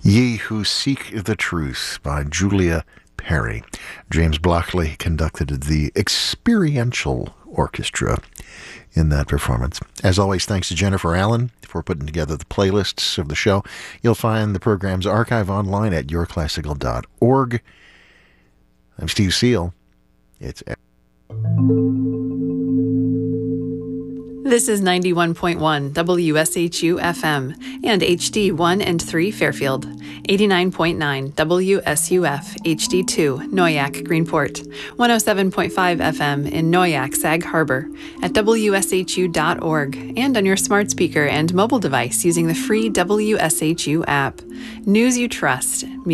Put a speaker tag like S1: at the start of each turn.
S1: Ye Who Seek the Truth by Julia Perry. James Blockley conducted the experiential orchestra in that performance. As always, thanks to Jennifer Allen for putting together the playlists of the show. You'll find the program's archive online at yourclassical.org. I'm Steve Seal. It's
S2: This is 91.1 WSHU FM and HD 1 and 3 Fairfield, 89.9 WSUF HD2 Noyak Greenport, 107.5 FM in Noyak Sag Harbor, at WSHU.org, and on your smart speaker and mobile device using the free WSHU app. News you trust.